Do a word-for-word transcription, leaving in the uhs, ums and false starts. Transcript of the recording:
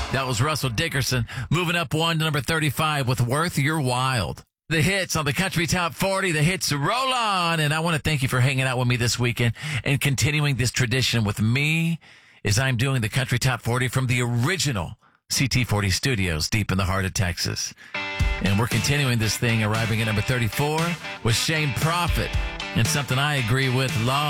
That was Russell Dickerson moving up one to number thirty-five with Worth Your Wild. The hits on the Country Top forty, the hits roll on. And I want to thank you for hanging out with me this weekend and continuing this tradition with me as I'm doing the Country Top forty from the original C T forty studios deep in the heart of Texas. And we're continuing this thing, arriving at number thirty-four with Shane Prophet and something I agree with, Law.